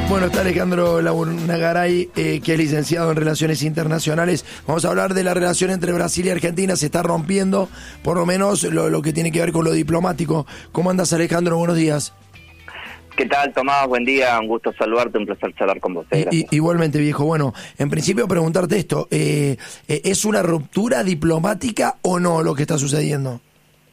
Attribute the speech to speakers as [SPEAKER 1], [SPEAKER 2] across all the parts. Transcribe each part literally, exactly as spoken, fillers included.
[SPEAKER 1] Bueno, está Alejandro Launagaray, eh, que es licenciado en Relaciones Internacionales. Vamos a hablar de la relación entre Brasil y Argentina. Se está rompiendo, por lo menos, lo, lo que tiene que ver con lo diplomático. ¿Cómo andas, Alejandro? Buenos días.
[SPEAKER 2] ¿Qué tal, Tomás? Buen día, un gusto saludarte, un placer charlar con vos.
[SPEAKER 1] Y, igualmente, viejo. Bueno, en principio preguntarte esto, eh, ¿es una ruptura diplomática o no lo que está sucediendo?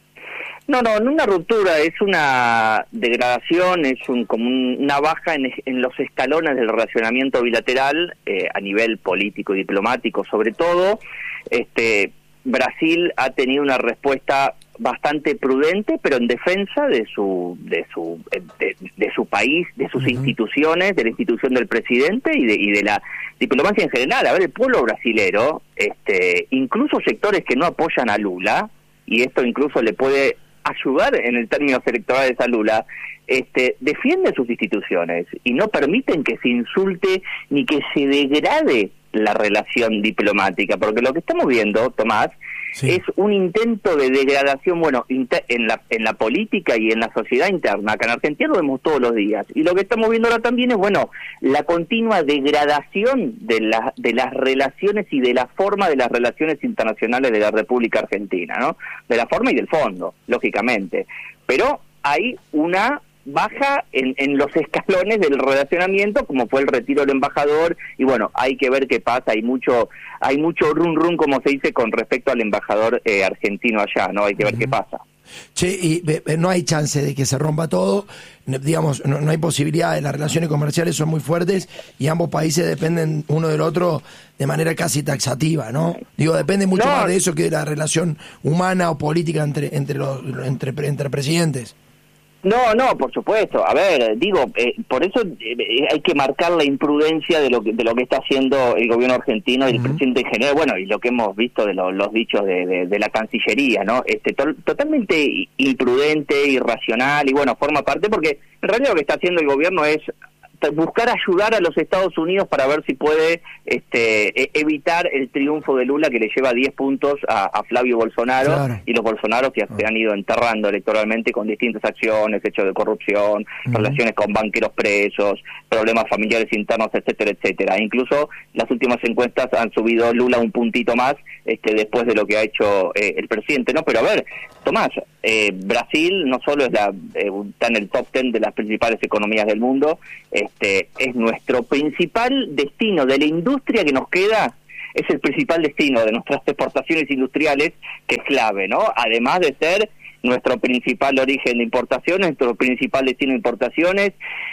[SPEAKER 2] No, no, no una ruptura, es una degradación, es un, como un, una baja en, en los escalones del relacionamiento bilateral, eh, a nivel político y diplomático sobre todo. Este, Brasil ha tenido una respuesta bastante prudente, pero en defensa de su de su de, de su país, de sus uh-huh. instituciones, de la institución del presidente y de y de la diplomacia en general. A ver, el pueblo brasilero, este, incluso sectores que no apoyan a Lula, y esto incluso le puede ayudar en el términos electorales a Lula, este, defiende sus instituciones y no permiten que se insulte ni que se degrade la relación diplomática, porque lo que estamos viendo, Tomás, sí. es un intento de degradación, bueno, inter- en la en la política y en la sociedad interna, acá en Argentina lo vemos todos los días, y lo que estamos viendo ahora también es, bueno, la continua degradación de, la, de las relaciones y de la forma de las relaciones internacionales de la República Argentina, ¿no? De la forma y del fondo, lógicamente, pero hay una baja en, en los escalones del relacionamiento, como fue el retiro del embajador, y bueno, hay que ver qué pasa, hay mucho hay mucho run run, como se dice, con respecto al embajador eh, argentino allá, ¿no? Hay que ver uh-huh. qué pasa.
[SPEAKER 1] Che, y eh, no hay chance de que se rompa todo, digamos, no, no hay posibilidad, las relaciones comerciales son muy fuertes y ambos países dependen uno del otro de manera casi taxativa, ¿no? Digo, depende mucho no. más de eso que de la relación humana o política entre entre los entre entre presidentes.
[SPEAKER 2] No, no, por supuesto. A ver, digo, eh, por eso eh, hay que marcar la imprudencia de lo que de lo que está haciendo el gobierno argentino y el uh-huh. presidente en general, bueno, y lo que hemos visto de lo, los dichos de, de, de la Cancillería, ¿no? Este to- totalmente imprudente, irracional, y bueno, forma parte, porque en realidad lo que está haciendo el gobierno es buscar ayudar a los Estados Unidos para ver si puede este, evitar el triunfo de Lula, que le lleva diez puntos a, a Flavio Bolsonaro, claro. y los Bolsonaros que se han ido enterrando electoralmente con distintas acciones, hechos de corrupción, uh-huh. relaciones con banqueros presos, problemas familiares internos, etcétera, etcétera. Incluso las últimas encuestas han subido Lula un puntito más este, después de lo que ha hecho eh, el presidente, ¿no? Pero a ver, Tomás, eh, Brasil no solo es la eh, está en el top ten de las principales economías del mundo, Este, es nuestro principal destino de la industria que nos queda, es el principal destino de nuestras exportaciones industriales, que es clave, ¿no? Además de ser nuestro principal origen de importaciones, nuestro principal destino de importaciones,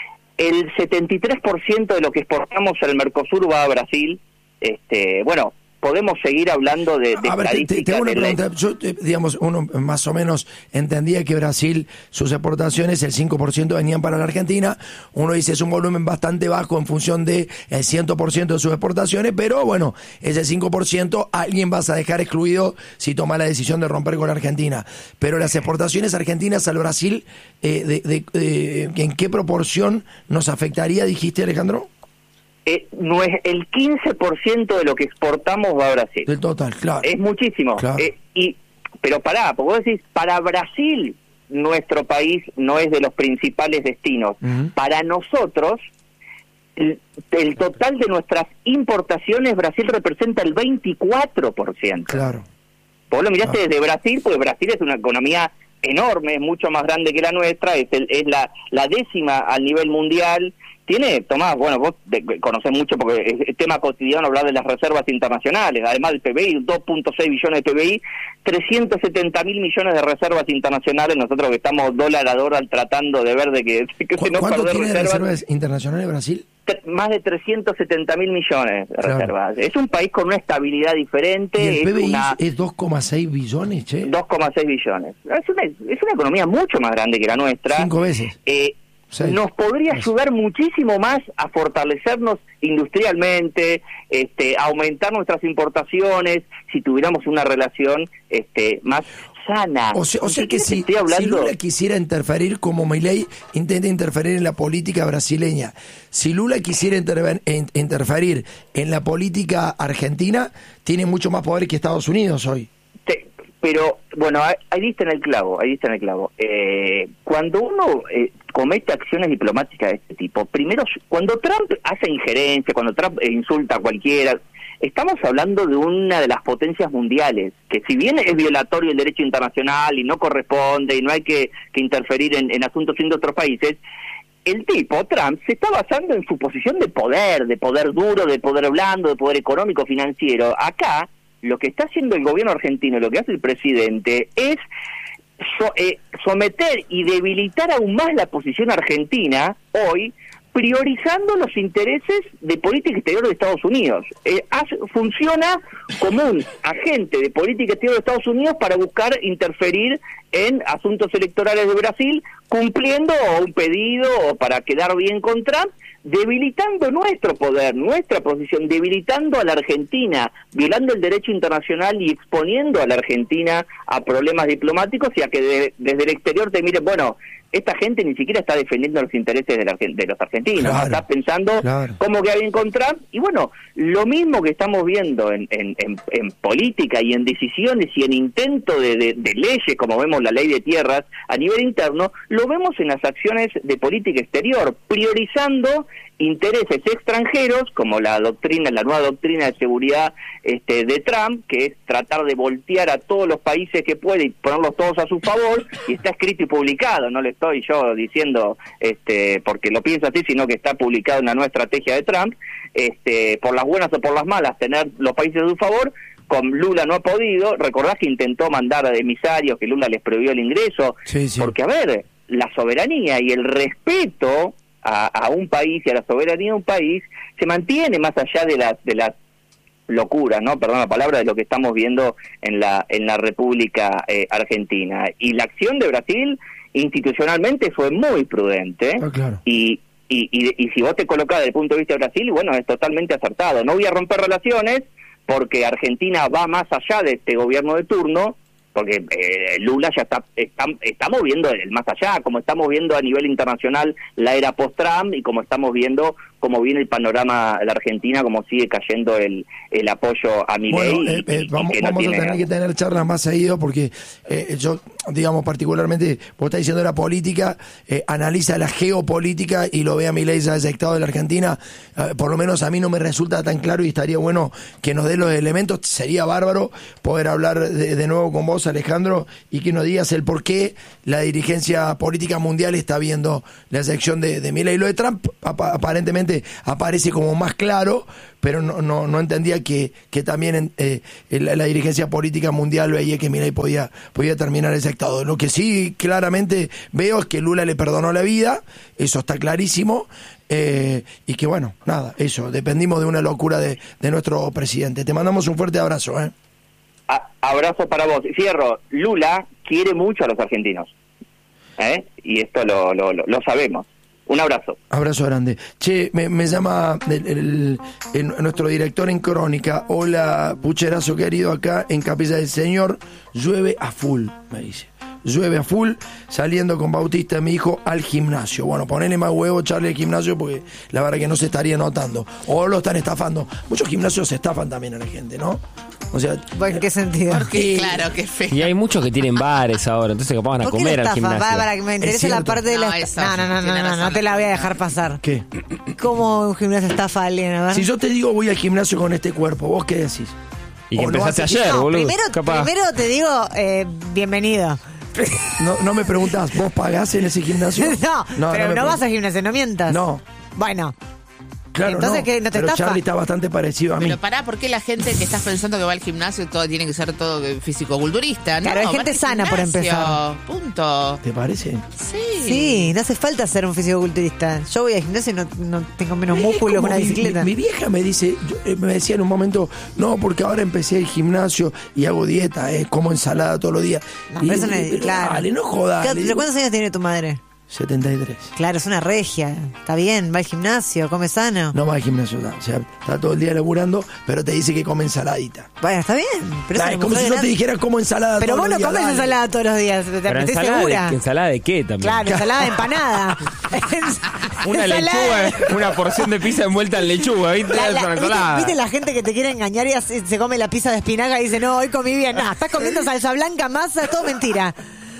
[SPEAKER 2] el setenta y tres por ciento de lo que exportamos al Mercosur va a Brasil. Este, bueno, podemos seguir hablando de, de
[SPEAKER 1] a ver, te, te, una pregunta. La... Yo, digamos, uno más o menos entendía que Brasil, sus exportaciones, el cinco por ciento venían para la Argentina. Uno dice, es un volumen bastante bajo en función del cien por ciento de sus exportaciones, pero bueno, ese cinco por ciento alguien vas a dejar excluido si toma la decisión de romper con la Argentina. Pero las exportaciones argentinas al Brasil, eh, de, de, de, ¿en qué proporción nos afectaría, dijiste, Alejandro?
[SPEAKER 2] Eh, no es el quince por ciento de lo que exportamos va a Brasil.
[SPEAKER 1] Del total, claro.
[SPEAKER 2] Es muchísimo.
[SPEAKER 1] Claro.
[SPEAKER 2] Eh, y pero pará, porque vos decís, para Brasil nuestro país no es de los principales destinos. Uh-huh. Para nosotros, el, el total de nuestras importaciones, Brasil representa el veinticuatro por ciento.
[SPEAKER 1] Claro.
[SPEAKER 2] Vos lo miraste
[SPEAKER 1] claro.
[SPEAKER 2] desde Brasil, porque Brasil es una economía enorme, es mucho más grande que la nuestra, es, el, es la, la décima al nivel mundial. Tiene, Tomás, bueno, vos conocés mucho porque es tema cotidiano hablar de las reservas internacionales, además del P B I, dos punto seis billones de P B I, trescientos setenta mil millones de reservas internacionales, nosotros que estamos dólar a dólar tratando de ver de que, que se nos
[SPEAKER 1] ¿Cuánto tiene
[SPEAKER 2] reservas,
[SPEAKER 1] reservas internacionales Brasil?
[SPEAKER 2] Más de trescientos setenta mil millones de
[SPEAKER 1] claro.
[SPEAKER 2] reservas. Es un país con una estabilidad diferente.
[SPEAKER 1] ¿Y el
[SPEAKER 2] es
[SPEAKER 1] P B I
[SPEAKER 2] una,
[SPEAKER 1] es dos coma seis billones, che?
[SPEAKER 2] dos coma seis billones. Es una, es una economía mucho más grande que la nuestra.
[SPEAKER 1] Cinco veces.
[SPEAKER 2] Eh, Sí. Nos podría ayudar muchísimo más a fortalecernos industrialmente, este, aumentar nuestras importaciones, si tuviéramos una relación este, más sana.
[SPEAKER 1] O sea, o sea que si, si Lula quisiera interferir, como Milei intenta interferir en la política brasileña, si Lula quisiera interver, interferir en la política argentina, tiene mucho más poder que Estados Unidos hoy.
[SPEAKER 2] Te, pero bueno, ahí, ahí diste en el clavo, ahí diste en el clavo. Eh, cuando uno eh, comete acciones diplomáticas de este tipo, primero, cuando Trump hace injerencia, cuando Trump eh, insulta a cualquiera, estamos hablando de una de las potencias mundiales, que si bien es violatorio el derecho internacional y no corresponde y no hay que, que interferir en, en asuntos de otros países, el tipo, Trump, se está basando en su posición de poder, de poder duro, de poder blando, de poder económico, financiero. Acá, lo que está haciendo el gobierno argentino, lo que hace el presidente, es so, eh, someter y debilitar aún más la posición argentina hoy, priorizando los intereses de política exterior de Estados Unidos. Eh, hace, funciona como un agente de política exterior de Estados Unidos para buscar interferir en asuntos electorales de Brasil, cumpliendo un pedido o para quedar bien con Trump, debilitando nuestro poder, nuestra posición, debilitando a la Argentina, violando el derecho internacional y exponiendo a la Argentina a problemas diplomáticos y a que de, desde el exterior te miren, bueno, esta gente ni siquiera está defendiendo los intereses de, la, de los argentinos, claro, está pensando claro. cómo queda bien con Trump, y bueno, lo mismo que estamos viendo en, en, en, en política y en decisiones y en intento de, de, de leyes, como vemos la ley de tierras a nivel interno, lo vemos en las acciones de política exterior, priorizando intereses extranjeros, como la doctrina, la nueva doctrina de seguridad este, de Trump, que es tratar de voltear a todos los países que puede y ponerlos todos a su favor, y está escrito y publicado, no le estoy yo diciendo este porque lo pienso así, sino que está publicado en la nueva estrategia de Trump, este por las buenas o por las malas, tener los países a su favor. Con Lula no ha podido, recordás que intentó mandar a emisarios, que Lula les prohibió el ingreso, sí, sí. porque a ver, la soberanía y el respeto a, a un país y a la soberanía de un país se mantiene más allá de las de las locuras, ¿no? Perdón la palabra, de lo que estamos viendo en la en la República eh, Argentina. Y la acción de Brasil institucionalmente fue muy prudente, ah, claro. y, y, y, y si vos te colocás desde el punto de vista de Brasil, bueno, es totalmente acertado. No voy a romper relaciones porque Argentina va más allá de este gobierno de turno, porque eh, Lula ya está, está estamos viendo el más allá, como estamos viendo a nivel internacional la era post-Trump y como estamos viendo cómo viene el panorama de la Argentina, cómo sigue cayendo el, el apoyo a Milei.
[SPEAKER 1] Bueno, eh, eh, vamos, no vamos tiene... a tener que tener charlas más seguido porque eh, yo, digamos, particularmente, vos estás diciendo la política, eh, analiza la geopolítica y lo ve a Milei ya desectado de la Argentina, eh, por lo menos a mí no me resulta tan claro y estaría bueno que nos dé los elementos. Sería bárbaro poder hablar de, de nuevo con vos, Alejandro, y que nos digas el por qué la dirigencia política mundial está viendo la sección de, de Milei. Lo de Trump ap aparentemente aparece como más claro, pero no no, no entendía que, que también eh, la, la dirigencia política mundial veía que Milei podía, podía terminar ese estado. Lo que sí claramente veo es que Lula le perdonó la vida, eso está clarísimo, eh, y que bueno, nada, eso, dependimos de una locura de, de nuestro presidente. Te mandamos un fuerte abrazo. ¿eh?
[SPEAKER 2] A abrazo para vos. Cierro, Lula quiere mucho a los argentinos, ¿eh? y esto lo, lo, lo, lo sabemos. Un abrazo.
[SPEAKER 1] Abrazo grande. Che, me, me llama el, el, el, nuestro director en Crónica. Hola, pucherazo querido, acá en Capilla del Señor. Llueve a full, me dice. Llueve a full, saliendo con Bautista, mi hijo, al gimnasio. Bueno, ponele más huevo, Charlie, al gimnasio, porque la verdad que no se estaría notando. O lo están estafando. Muchos gimnasios se estafan también a la gente, ¿no? O sea,
[SPEAKER 3] ¿en qué sentido?
[SPEAKER 4] Porque, claro, qué feo.
[SPEAKER 5] Y hay muchos que tienen bares ahora, entonces capaz van a comer al gimnasio.
[SPEAKER 3] Va, para que me interese la parte de la... No, esta... no, no, no, no, no, no te la voy a dejar pasar.
[SPEAKER 1] ¿Qué?
[SPEAKER 3] ¿Cómo un gimnasio estafa a alguien? A ver.
[SPEAKER 1] Si yo te digo voy al gimnasio con este cuerpo, ¿vos qué decís?
[SPEAKER 5] Y que empezaste ayer, no, boludo.
[SPEAKER 3] Primero, primero te digo, eh, bienvenido.
[SPEAKER 1] No, no me preguntás, ¿vos pagás en ese gimnasio?
[SPEAKER 3] No, no pero no, no vas al gimnasio, no mientas.
[SPEAKER 1] No.
[SPEAKER 3] Bueno.
[SPEAKER 1] Claro,
[SPEAKER 3] entonces,
[SPEAKER 1] no,
[SPEAKER 3] ¿qué? ¿No te
[SPEAKER 1] pero
[SPEAKER 3] estafa?
[SPEAKER 1] Charlie está bastante parecido a mí.
[SPEAKER 4] Pero pará, ¿por qué la gente que estás pensando que va al gimnasio todo tiene que ser todo fisicoculturista?
[SPEAKER 3] Claro,
[SPEAKER 4] no,
[SPEAKER 3] hay gente sana por empezar.
[SPEAKER 4] Punto.
[SPEAKER 1] ¿Te parece?
[SPEAKER 4] Sí.
[SPEAKER 3] Sí, no hace falta ser un fisicoculturista. Yo voy al gimnasio y no, no tengo menos músculos que una bicicleta.
[SPEAKER 1] Mi, mi vieja me dice, yo, eh, me decía en un momento, no, porque ahora empecé el gimnasio y hago dieta, eh, como ensalada todos los días.
[SPEAKER 3] No,
[SPEAKER 1] y,
[SPEAKER 3] pero eso no es,
[SPEAKER 1] pero
[SPEAKER 3] claro.
[SPEAKER 1] Dale, no jodas.
[SPEAKER 3] ¿Cuántos años tiene tu madre?
[SPEAKER 1] setenta y tres.
[SPEAKER 3] Claro, es una regia. Está bien, va al gimnasio, come sano.
[SPEAKER 1] No va al gimnasio, o sea, está todo el día laburando, pero te dice que come ensaladita.
[SPEAKER 3] Bueno, está bien. Pero
[SPEAKER 1] Nah,
[SPEAKER 3] es
[SPEAKER 1] es como si yo te dijera como ensalada
[SPEAKER 3] Pero
[SPEAKER 1] todos
[SPEAKER 3] vos no
[SPEAKER 1] los días,
[SPEAKER 3] comes
[SPEAKER 1] dale.
[SPEAKER 3] ensalada todos los días, te
[SPEAKER 5] Pero
[SPEAKER 3] estoy
[SPEAKER 5] ensalada
[SPEAKER 3] segura.
[SPEAKER 5] de, ¿ensalada de qué también?
[SPEAKER 3] Claro, ensalada de empanada.
[SPEAKER 5] Una
[SPEAKER 3] Ensalada-
[SPEAKER 5] lechuga, una porción de pizza envuelta en lechuga, ¿viste?
[SPEAKER 3] La-
[SPEAKER 5] Es
[SPEAKER 3] la-
[SPEAKER 5] una
[SPEAKER 3] ¿viste,
[SPEAKER 5] ensalada.
[SPEAKER 3] viste la gente que te quiere engañar y hace- se come la pizza de espinaca y dice, no, hoy comí bien? No, estás comiendo salsa blanca, masa, todo mentira.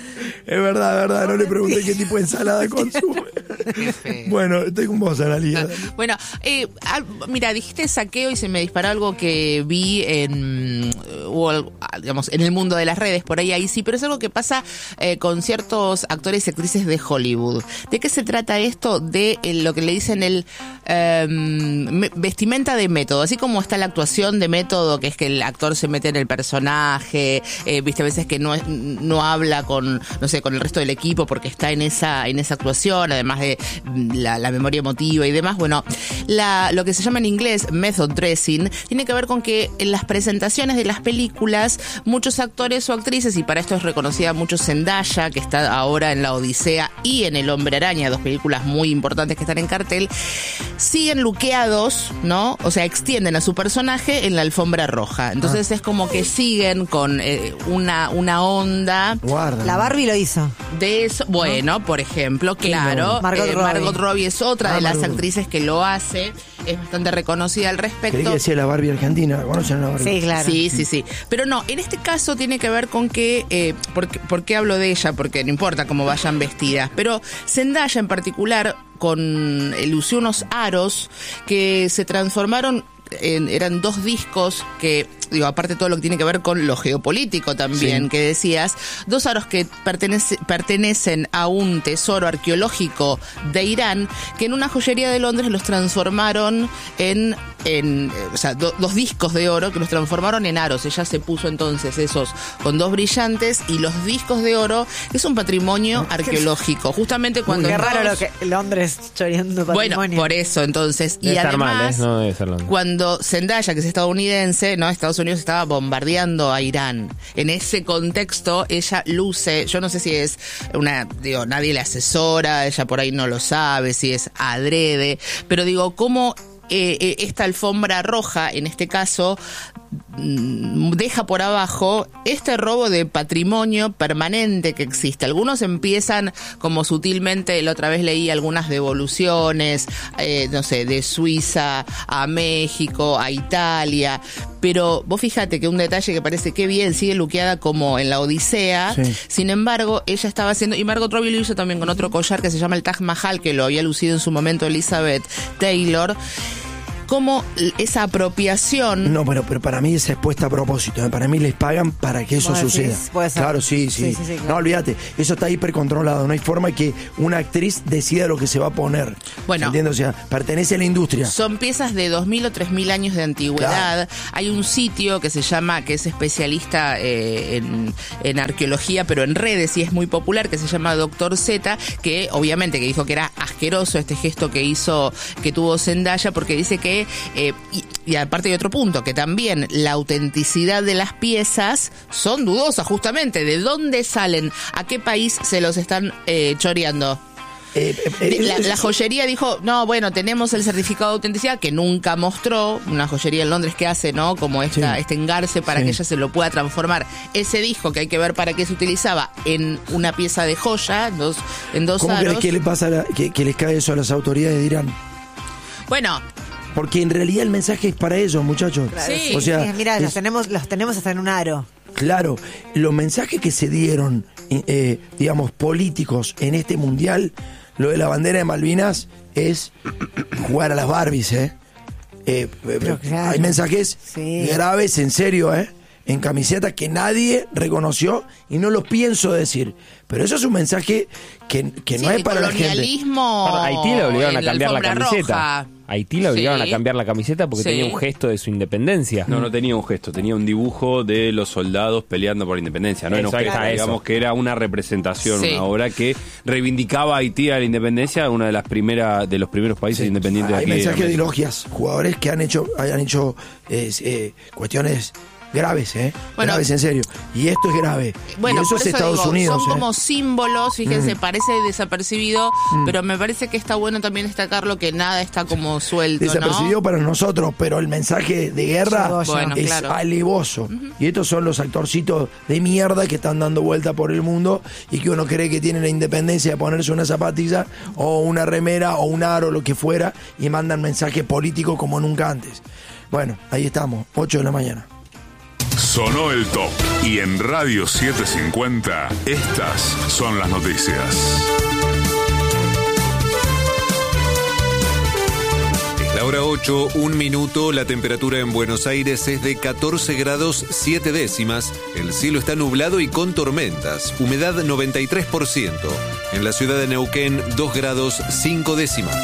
[SPEAKER 1] Es verdad, es verdad, no le pregunté qué tipo de ensalada consume.
[SPEAKER 4] Qué feo.
[SPEAKER 1] Bueno, estoy con vos, Analia.
[SPEAKER 4] Bueno, eh, al- mira, dijiste saqueo y se me disparó algo que vi en, o al- digamos, en el mundo de las redes, por ahí, ahí sí, pero es algo que pasa eh, con ciertos actores y actrices de Hollywood. ¿De qué se trata esto? De eh, lo que le dicen el eh, me- vestimenta de método, así como está la actuación de método, que es que el actor se mete en el personaje, eh, viste, a veces que no, es- no habla con, no sé, con el resto del equipo porque está en esa, en esa actuación, además de la, la memoria emotiva y demás. Bueno, la, lo que se llama en inglés method dressing tiene que ver con que en las presentaciones de las películas muchos actores o actrices, y para esto es reconocida mucho Zendaya, que está ahora en La Odisea y en El Hombre Araña, dos películas muy importantes que están en cartel, siguen luqueados, ¿no? O sea, extienden a su personaje en la alfombra roja. Entonces es como que siguen con eh, una, una onda
[SPEAKER 1] Guarda.
[SPEAKER 3] La Barbie lo hizo.
[SPEAKER 4] de eso. Bueno, por ejemplo, claro,
[SPEAKER 3] Margot
[SPEAKER 4] eh,
[SPEAKER 3] Robbie.
[SPEAKER 4] Margot Robbie es otra
[SPEAKER 1] Ah,
[SPEAKER 4] de las
[SPEAKER 1] Margot.
[SPEAKER 4] actrices que lo hace, es bastante reconocida al
[SPEAKER 1] Creí
[SPEAKER 4] respecto.
[SPEAKER 1] que decía la Barbie argentina. ¿Conocen a la Barbie?
[SPEAKER 3] Sí, claro.
[SPEAKER 4] Sí, sí, sí. Pero no, en este caso tiene que ver con que, eh, ¿por, qué- por qué hablo de ella? Porque no importa cómo vayan vestidas, pero Zendaya en particular con eh, lució unos aros que se transformaron en- eran dos discos que, digo, aparte de todo lo que tiene que ver con lo geopolítico también,
[SPEAKER 1] Sí.
[SPEAKER 4] que decías, dos aros que pertenece- pertenecen a un tesoro arqueológico de Irán, que en una joyería de Londres los transformaron en, en eh, o sea, do- dos discos de oro que los transformaron en aros. Ella se puso entonces esos con dos brillantes y los discos de oro, que es un patrimonio arqueológico. Justamente cuando...
[SPEAKER 3] Qué raro lo
[SPEAKER 4] todos-
[SPEAKER 3] que Londres choreando
[SPEAKER 4] Bueno,
[SPEAKER 3] patrimonio.
[SPEAKER 4] por eso entonces.
[SPEAKER 5] Debe
[SPEAKER 4] y
[SPEAKER 5] estar mal,
[SPEAKER 4] además...
[SPEAKER 5] ¿eh? No debe ser Londres.
[SPEAKER 4] Cuando Zendaya, que es estadounidense, ¿no? Estados Unidos estaba bombardeando a Irán. En ese contexto, ella luce, yo no sé si es una, digo, nadie le asesora, ella por ahí no lo sabe, si es adrede, pero digo, cómo eh, eh, esta alfombra roja, en este caso, mm, deja por abajo este robo de patrimonio permanente que existe. Algunos empiezan como sutilmente, la otra vez leí algunas devoluciones, eh, no sé, de Suiza a México, a Italia, pero vos fíjate que un detalle que parece que bien, sigue luqueada como en La Odisea,
[SPEAKER 1] Sí.
[SPEAKER 4] sin embargo, ella estaba haciendo, y Margot Robbie lo hizo también con otro collar que se llama el Taj Mahal, que lo había lucido en su momento Elizabeth Taylor, como esa apropiación.
[SPEAKER 1] No, pero, pero para mí es expuesta a propósito. ¿eh? Para mí les pagan para que eso
[SPEAKER 3] Vos decís,
[SPEAKER 1] suceda.
[SPEAKER 3] puede ser.
[SPEAKER 1] Claro, sí, sí.
[SPEAKER 3] Sí, sí, sí, claro.
[SPEAKER 1] No, olvídate. Eso está hipercontrolado. No hay forma que una actriz decida lo que se va a poner.
[SPEAKER 4] Bueno.
[SPEAKER 1] ¿Entiendes? O sea, pertenece a la industria.
[SPEAKER 4] Son piezas de dos mil o tres mil años de antigüedad. Hay un sitio que se llama, que es especialista eh, en, en arqueología, pero en redes, y es muy popular, que se llama Doctor Z, que obviamente que dijo que era asqueroso este gesto que hizo, que tuvo Zendaya, porque dice que, eh, y, y aparte hay otro punto, que también la autenticidad de las piezas son dudosas, justamente. ¿De dónde salen? ¿A qué país se los están eh, choreando?
[SPEAKER 1] Eh, eh, eh,
[SPEAKER 4] La,
[SPEAKER 1] es-
[SPEAKER 4] la joyería dijo, no, bueno, tenemos el certificado de autenticidad que nunca mostró, una joyería en Londres que hace, ¿no? Como esta,
[SPEAKER 1] Sí.
[SPEAKER 4] este engarce para
[SPEAKER 1] Sí.
[SPEAKER 4] que ella se lo pueda transformar. Ese disco que hay que ver para qué se utilizaba en una pieza de joya, en dos, en dos
[SPEAKER 1] ¿Cómo
[SPEAKER 4] aros.
[SPEAKER 1] crees que le pasa a la- que, que les cae eso a las autoridades de Irán?
[SPEAKER 4] Bueno,
[SPEAKER 1] Porque en realidad el mensaje es para ellos, muchachos.
[SPEAKER 4] Sí.
[SPEAKER 1] O sea,
[SPEAKER 3] Eh, Mira, los
[SPEAKER 1] es-
[SPEAKER 3] tenemos, los tenemos hasta en un aro.
[SPEAKER 1] claro, los mensajes que se dieron, eh, digamos, políticos en este mundial, lo de la bandera de Malvinas es jugar a las Barbies, ¿eh? Eh,
[SPEAKER 3] Pero claro.
[SPEAKER 1] Hay mensajes
[SPEAKER 3] Sí.
[SPEAKER 1] graves, en serio, ¿eh? En camisetas que nadie reconoció y no los pienso decir. Pero eso es un mensaje que, que no
[SPEAKER 4] sí,
[SPEAKER 1] es para la gente.
[SPEAKER 4] colonialismo.
[SPEAKER 5] Para Haití le obligaron a
[SPEAKER 4] en
[SPEAKER 5] cambiar la
[SPEAKER 4] alfombra
[SPEAKER 5] camiseta.
[SPEAKER 4] roja.
[SPEAKER 5] Haití le obligaron
[SPEAKER 4] Sí.
[SPEAKER 5] a cambiar la camiseta porque
[SPEAKER 4] Sí.
[SPEAKER 5] tenía un gesto de su independencia.
[SPEAKER 6] No, no tenía un gesto, tenía un dibujo de los soldados peleando por la independencia. No era un
[SPEAKER 5] Eso, ahí
[SPEAKER 6] gesto,
[SPEAKER 5] está, eso.
[SPEAKER 6] digamos que era una representación,
[SPEAKER 4] Sí.
[SPEAKER 6] una obra que reivindicaba a Haití a la independencia, una de las primeras, de los primeros países independientes de
[SPEAKER 1] Hay
[SPEAKER 6] aquí de
[SPEAKER 1] mensajes de
[SPEAKER 6] América.
[SPEAKER 1] elogias, jugadores que han hecho, hayan hecho eh, eh, cuestiones graves, ¿eh?
[SPEAKER 4] Bueno,
[SPEAKER 1] graves, en serio. Y esto es grave.
[SPEAKER 4] Bueno,
[SPEAKER 1] y eso
[SPEAKER 4] por
[SPEAKER 1] es
[SPEAKER 4] eso
[SPEAKER 1] Estados
[SPEAKER 4] digo,
[SPEAKER 1] Unidos.
[SPEAKER 4] son
[SPEAKER 1] ¿eh?
[SPEAKER 4] como símbolos, fíjense,
[SPEAKER 1] Mm.
[SPEAKER 4] parece desapercibido,
[SPEAKER 1] Mm.
[SPEAKER 4] pero me parece que está bueno también destacarlo que nada está como suelto,
[SPEAKER 1] Desapercibido
[SPEAKER 4] ¿no?
[SPEAKER 1] para nosotros, pero el mensaje de guerra
[SPEAKER 3] Llegó ya.
[SPEAKER 4] Bueno,
[SPEAKER 1] es
[SPEAKER 4] claro.
[SPEAKER 1] alevoso. Y estos son los actorcitos de mierda que están dando vuelta por el mundo y que uno cree que tiene la independencia de ponerse una zapatilla o una remera o un aro, lo que fuera, y mandan mensaje político como nunca antes. Bueno, ahí estamos, ocho de la mañana.
[SPEAKER 7] Sonó el top. Y en Radio setecientos cincuenta, estas son las noticias.
[SPEAKER 8] Es la hora ocho, un minuto. La temperatura en Buenos Aires es de catorce grados siete décimas. El cielo está nublado y con tormentas. Humedad noventa y tres por ciento. En la ciudad de Neuquén, dos grados cinco décimas.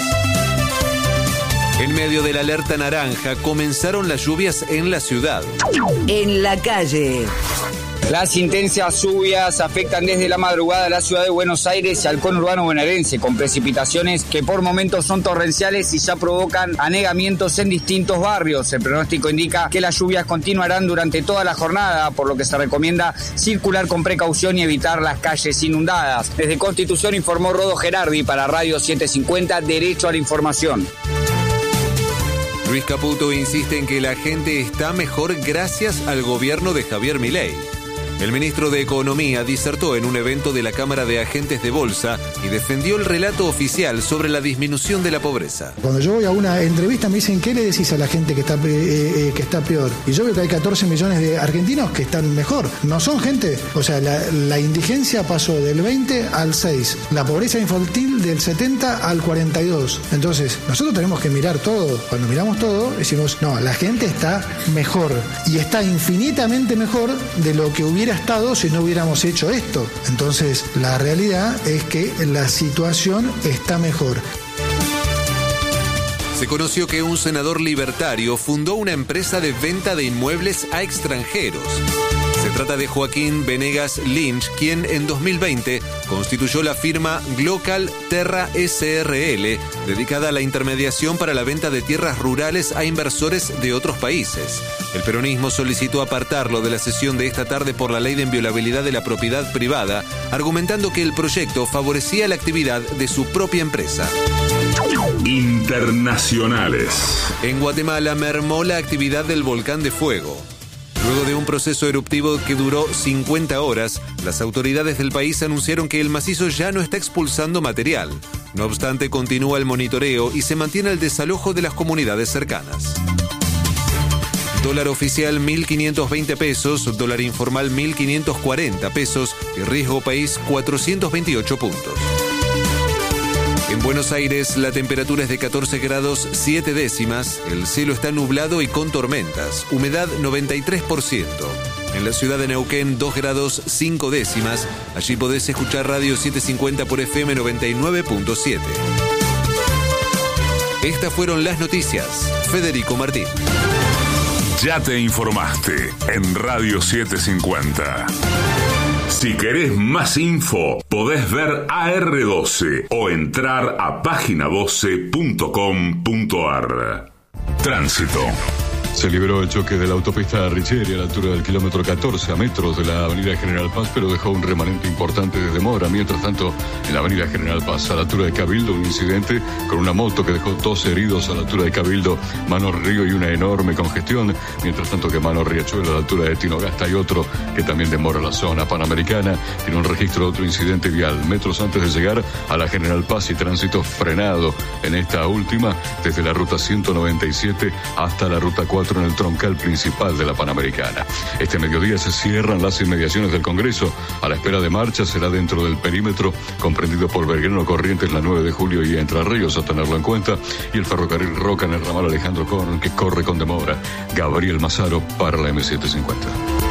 [SPEAKER 8] En medio de la alerta naranja, comenzaron las lluvias en la ciudad.
[SPEAKER 9] En la calle.
[SPEAKER 10] Las intensas lluvias afectan desde la madrugada a la ciudad de Buenos Aires y al conurbano bonaerense, con precipitaciones que por momentos son torrenciales y ya provocan anegamientos en distintos barrios. El pronóstico indica que las lluvias continuarán durante toda la jornada, por lo que se recomienda circular con precaución y evitar las calles inundadas. Desde Constitución informó Rodo Gerardi para Radio setecientos cincuenta, Derecho a la Información.
[SPEAKER 8] Luis Caputo insiste en que la gente está mejor gracias al gobierno de Javier Milei. El ministro de Economía disertó en un evento de la Cámara de Agentes de Bolsa y defendió el relato oficial sobre la disminución de la pobreza.
[SPEAKER 11] Cuando yo voy a una entrevista me dicen, ¿qué le decís a la gente que está, eh, eh, que está peor? Y yo veo que hay catorce millones de argentinos que están mejor. No son gente, o sea, la, la indigencia pasó del veinte al seis, la pobreza infantil del setenta al cuarenta y dos. Entonces, nosotros tenemos que mirar todo. Cuando miramos todo, decimos, no, la gente está mejor y está infinitamente mejor de lo que hubiera estado si no hubiéramos hecho esto. Entonces, la realidad es que la situación está mejor.
[SPEAKER 8] Se conoció que un senador libertario fundó una empresa de venta de inmuebles a extranjeros. Se trata de Joaquín Venegas Lynch, quien en dos mil veinte constituyó la firma Glocal Terra S R L, dedicada a la intermediación para la venta de tierras rurales a inversores de otros países. El peronismo solicitó apartarlo de la sesión de esta tarde por la ley de inviolabilidad de la propiedad privada, argumentando que el proyecto favorecía la actividad de su propia empresa.
[SPEAKER 7] Internacionales.
[SPEAKER 8] En Guatemala mermó la actividad del volcán de fuego. Luego de un proceso eruptivo que duró cincuenta horas, las autoridades del país anunciaron que el macizo ya no está expulsando material. No obstante, continúa el monitoreo y se mantiene el desalojo de las comunidades cercanas. Dólar oficial mil quinientos veinte pesos, dólar informal mil quinientos cuarenta pesos y riesgo país cuatrocientos veintiocho puntos. En Buenos Aires la temperatura es de catorce grados siete décimas, el cielo está nublado y con tormentas, humedad noventa y tres por ciento. En la ciudad de Neuquén dos grados cinco décimas, allí podés escuchar Radio setecientos cincuenta por F M noventa y nueve punto siete. Estas fueron las noticias. Federico Martín.
[SPEAKER 7] Ya te informaste en Radio setecientos cincuenta. Si querés más info, podés ver A R doce o entrar a página doce punto com punto a r. Tránsito.
[SPEAKER 12] Se liberó el choque de la autopista Richeri a la altura del kilómetro catorce, a metros de la avenida General Paz, pero dejó un remanente importante de demora. Mientras tanto, en la avenida General Paz, a la altura de Cabildo, un incidente con una moto que dejó dos heridos a la altura de Cabildo, Mano Río, y una enorme congestión. Mientras tanto que Mano Riachuelo, a la altura de Tinogasta, hay otro que también demora la zona panamericana. Tiene un registro de otro incidente vial, metros antes de llegar a la General Paz, y tránsito frenado en esta última, desde la ruta ciento noventa y siete hasta la ruta cuatro en el troncal principal de la Panamericana. Este mediodía se cierran las inmediaciones del Congreso. A la espera de marcha será dentro del perímetro comprendido por Belgrano, Corrientes, la nueve de julio y Entre Ríos, a tenerlo en cuenta, y el ferrocarril Roca en el ramal Alejandro Korn, que corre con demora. Gabriel Mazaro para la M setecientos cincuenta.